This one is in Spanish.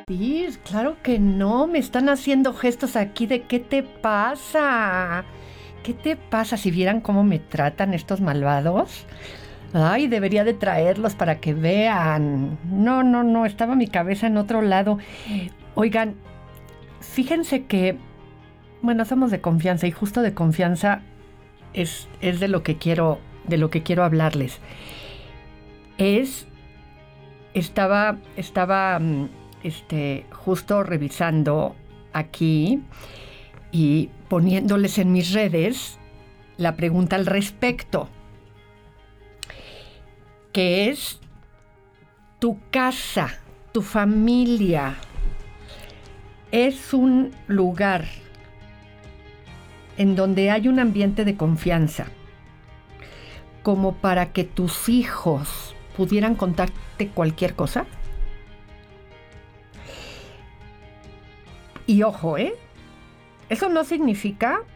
Sí, claro que no, me están haciendo gestos aquí de ¿qué te pasa? ¿Qué te pasa? Si vieran cómo me tratan estos malvados. Ay, debería de traerlos para que vean. No, no, no, estaba mi cabeza en otro lado. Oigan, fíjense que, bueno, somos de confianza y justo de confianza es de lo que quiero hablarles. Es, estaba justo revisando aquí y poniéndoles en mis redes la pregunta al respecto, que es tu casa, tu familia, es un lugar en donde hay un ambiente de confianza, como para que tus hijos pudieran contarte cualquier cosa. Y ojo, eso no significa